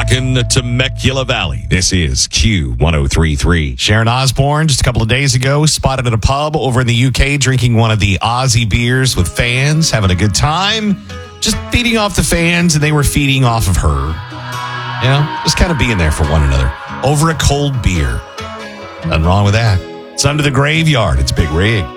rocking the Temecula Valley. This is Q1033. Sharon Osbourne, just a couple of days ago, spotted at a pub over in the UK drinking one of the Aussie beers with fans, having a good time, just feeding off the fans, and they were feeding off of her. You know, just kind of being there for one another over a cold beer. Nothing wrong with that. It's Under the Graveyard. It's Big Rig.